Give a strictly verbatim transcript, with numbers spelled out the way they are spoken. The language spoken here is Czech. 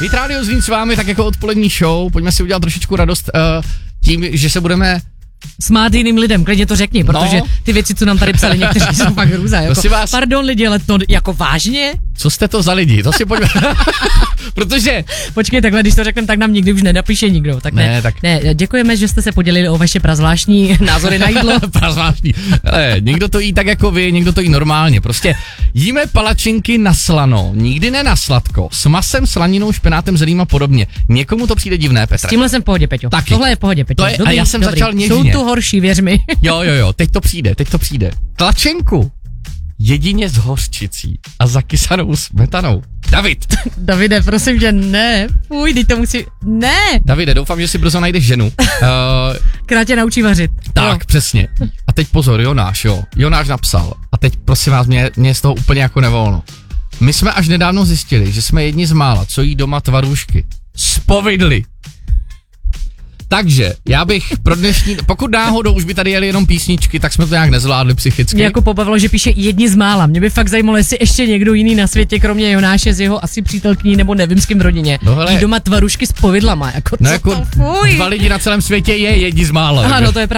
Hit Radio zní s vámi tak jako odpolední show, pojďme si udělat trošičku radost uh, tím, že se budeme smát jiným lidem, klidně to řekni, protože no. ty věci, co nám tady psali někteří, jsou fakt hrůza. Jako, vás... Pardon lidi, ale to jako vážně? Co jste to za lidi? To si pojďme. Protože... Počkej, takhle, když to řekneme, tak nám nikdy už nenapíše nikdo. Tak ne, ne, tak... ne, děkujeme, že jste se podělili o vaše prazvláštní názory na jídlo. Prazvláštní. Ale někdo to jí tak jako vy, někdo to jí normálně. Prostě jíme palačinky na slano, nikdy ne na sladko, s masem, slaninou, špenátem, zelím a podobně. Někomu to přijde divné, Petře. S tímhle jsem v pohodě, Peťo. Taky. Tohle je v pohodě, Peťo. To je, dobrý, a já jsem dobrý. začal něžně. Jsou tu horší, věř mi. Jo, jo, jo, teď to přijde, teď to přijde. Tlačenku jedině s hořčicí a zakysanou smetanou. David. Davide, prosím tě, ne. Fuj, teď to musí... Ne. Davide, doufám, že si brzo najdeš ženu. Uh, Která tě naučí vařit. tak, jo. Přesně. A teď pozor, Jonáš, jo. Jonáš napsal. A teď prosím vás, mě, mě je z toho úplně jako nevolno. My jsme až nedávno zjistili, že jsme jedni z mála, co jí doma tvarůžky. Zpovidli. Takže, já bych pro dnešní, pokud náhodou už by tady jeli jenom písničky, tak jsme to nějak nezvládli psychicky. Mě jako pobavilo, že píše jedni z mála. Mě by fakt zajímalo, jestli ještě někdo jiný na světě, kromě Jonáše z jeho asi přítelkyní nebo nevím s kým v rodině. No hele, jí doma tvarušky s povidlama. Jako, no co jako to, fuj. dva lidi na celém světě je jedni z mála. Ano, to je pravda.